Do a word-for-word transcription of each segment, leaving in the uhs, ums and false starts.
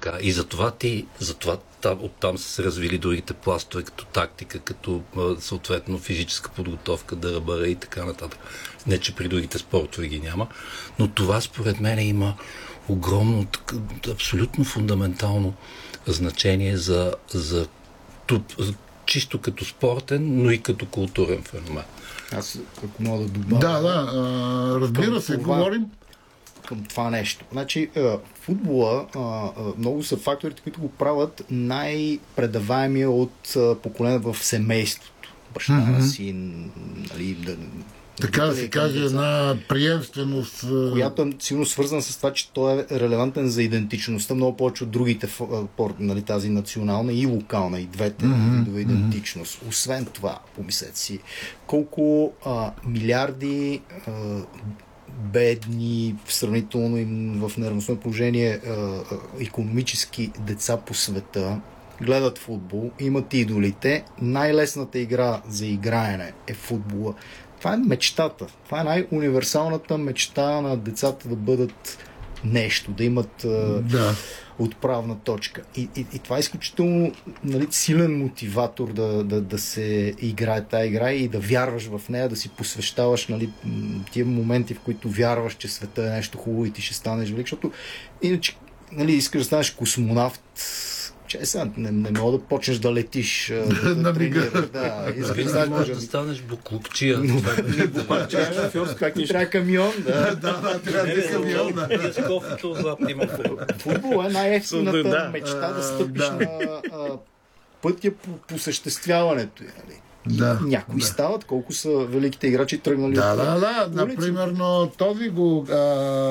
така. И затова ти, затова там, оттам са се развили другите пластове, като тактика, като съответно физическа подготовка, дърбара и така нататък. Не, че при другите спортове ги няма, но това според мен има огромно, абсолютно фундаментално значение за, за, за чисто като спортен, но и като културен феномен. Аз, ако мога да добавя... Да, да, а, разбира се, това, говорим. Към това нещо. Значи, футбола, много са факторите, които го правят най-предаваемия от поколение в семейството. Баща, mm-hmm. син, нали, да... Така да се каже, една приемственост, която е силно свързана с това, че той е релевантен за идентичността много повече от другите, нали, тази национална и локална, и двете mm-hmm. видове идентичност. Освен това, помислете си, колко а, милиарди а, бедни, сравнително им в неравностойно положение а, а, икономически деца по света гледат футбол, имат идолите. Най-лесната игра за играене е футбола. Това е мечтата. Това е най-универсалната мечта на децата да бъдат нещо, да имат да. отправна точка. И, и, и това е изключително, нали, силен мотиватор да, да, да се играе тая игра и да вярваш в нея, да си посвещаваш, нали, тия моменти, в които вярваш, че света е нещо хубаво и ти ще станеш велик, защото иначе, нали, искаш да станеш космонавт. Че сега не, не мога да почнеш да летиш, да, да тренираш. Да, искаш да можеш да станеш буклукчия. Буклукчия, шофьор, как ти трябва камион. Да, да, трябва да е камион. Футбол е най-ефтината мечта да стъпиш на пътя по посъществяването. Да, някои да. стават, колко са великите играчи тръгнали. Да, да, да. Например, но този го а,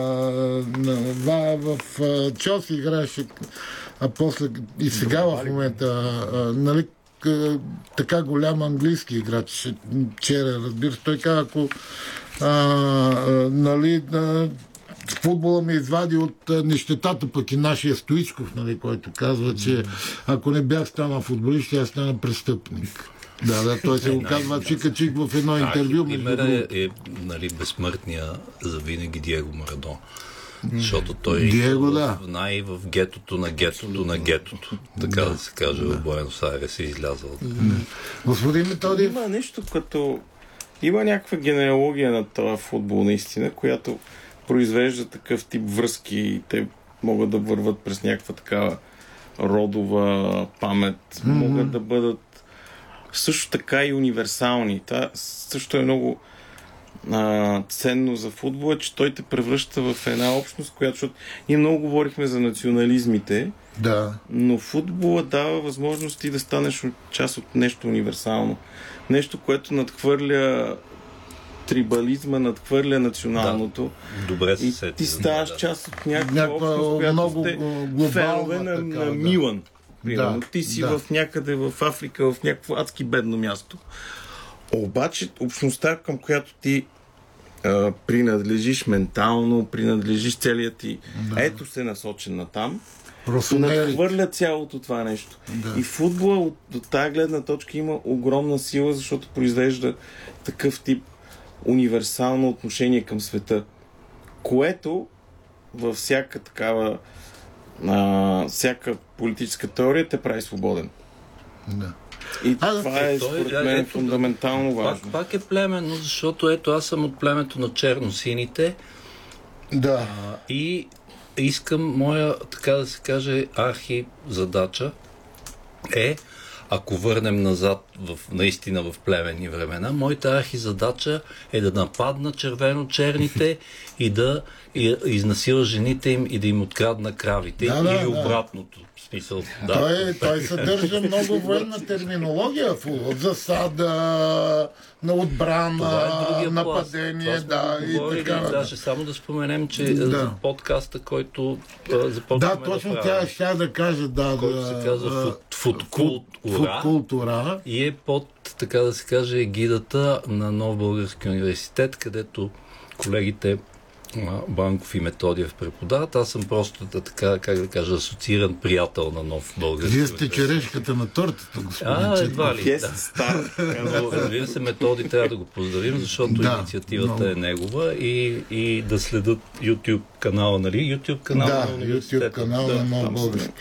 в, в Челси играеше, а после и сега в момента, а, нали, така голям английски играч, вчера, разбира се, той каза, ако а, а, нали, а, футбола ми извади от а, нищетата, пък и нашия Стоичков, нали, който казва, че ако не бях станал футболист, ще я стана престъпник. Да, да, той се го казва чика-чик в едно интервю. Пример е, е, нали, безсмъртния за винаги Диего Марадон. Защото той Диего, да. в, най- в гетото на гетото на гетото. Така да, да се каже, да. В Буенос Айрес е излязъл. Да. Господин Методиев? Има нещо като... Има някаква генеалогия на този футбол, наистина, която произвежда такъв тип връзки и те могат да върват през някаква такава родова памет. Mm-hmm. Могат да бъдат също така и универсални. Та също е много а, ценно за футбола, че той те превръща в една общност, която, защото ние много говорихме за национализмите, да. Но футбола дава възможност ти да станеш част от нещо универсално. Нещо, което надхвърля трибализма, надхвърля националното. Да. Добре се и сети. Ти ставаш да. Част от някаква, някаква общност, която много сте глобална на, така, на да. Милан. Примерно. Да, ти си да. в някъде в Африка, в някакво адски бедно място. Обаче общността, към която ти а, принадлежиш ментално, принадлежиш целият ти, да. Ето се насочен на там, надхвърля цялото това нещо. Да. И футбола от, от тази гледна точка има огромна сила, защото произвежда такъв тип универсално отношение към света, което във всяка такава а, всяка политическа теория те прави свободен. Да. И а, това е, според мен, ето, фундаментално важно. Пак, пак е племенно, защото ето аз съм от племето на черносините. Да. А, и искам, моя, така да се каже, архи задача е, ако върнем назад в, наистина в племенни времена, моята архи задача е да нападна червено-черните и да и, изнасила жените им и да им открадна кравите. Да, да, или да. обратното. В смисъл, да. Той, той съдържа много военна терминология. От засада, на отбрана, е нападение, да, и така. Даже само да споменем, че да. За подкаста, който а, започваме да, точно да тя ще да каже, да, който да, се казва Футкултура Футкултура и е под, така да се каже, егидата на Нов български университет, където колегите Банков и Методиев преподават. Аз съм просто така, как да кажа, асоцииран приятел на Нов български. Вие сте черешката на тортата, господин. А, едва ли, да. Стар. Но, разбира се, Методи трябва да го поздравим, защото да, инициативата много. Е негова и, и да следят YouTube канала, нали? YouTube канала да, на университета. YouTube канала да, на Нов български.